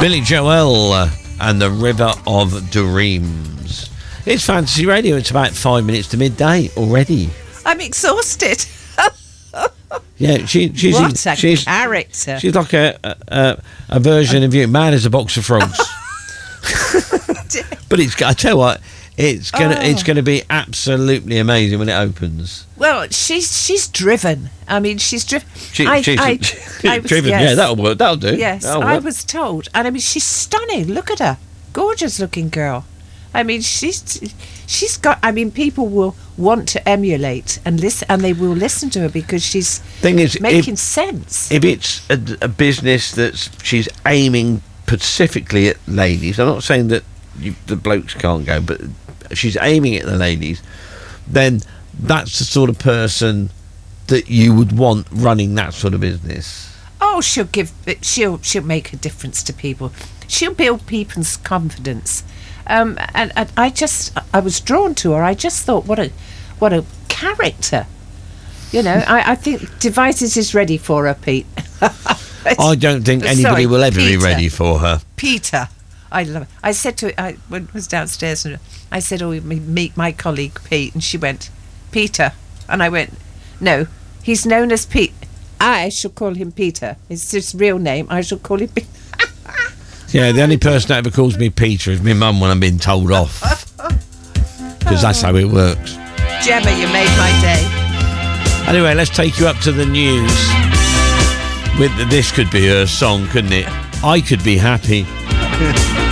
Billy Joel and the River of Dreams. It's Fantasy Radio. It's about 5 minutes to midday already. I'm exhausted. Yeah, she's character. She's like a version of you, mad as a box of frogs. But I tell you what, it's gonna be absolutely amazing when it opens. Well, she's driven. I mean, she's driven. She's driven. Yes. Yeah, that'll work. That'll do. Yes, I was told, and I mean, she's stunning. Look at her, gorgeous looking girl. I mean, she's got. I mean, people will want to emulate and listen, and they will listen to her because she's making sense. If it's a business that she's aiming specifically at ladies, I'm not saying that the blokes can't go, but she's aiming at the ladies, then that's the sort of person that you would want running that sort of business. Oh, she'll make a difference to people. She'll build people's confidence. And I was drawn to her. I just thought, what a character. You know, I think Devices is ready for her, Pete. I don't think anybody will ever be ready for her. Peter. I love it. I said to her, when I was downstairs, and I said, "Oh, meet my colleague Pete," and she went, "Peter," and I went, "No, he's known as Pete. I shall call him Peter. It's his real name. I shall call him Peter." Yeah, the only person that ever calls me Peter is my mum when I'm being told off, because that's how it works. Gemma, you made my day. Anyway, let's take you up to the news. This could be her song, couldn't it? I Could Be Happy.